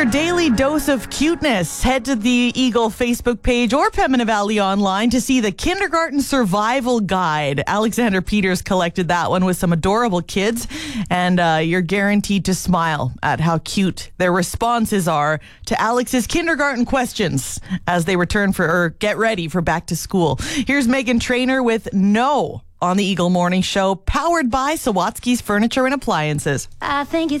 your daily dose of cuteness. Head to the Eagle Facebook page or Pembina Valley Online to see the Kindergarten Survival Guide. Alexander Peters collected that one with some adorable kids, and you're guaranteed to smile at how cute their responses are to Alex's kindergarten questions as they return get ready for back to school. Here's Megan Trainor with No on the Eagle Morning Show, powered by Sawatsky's Furniture and Appliances. I think it's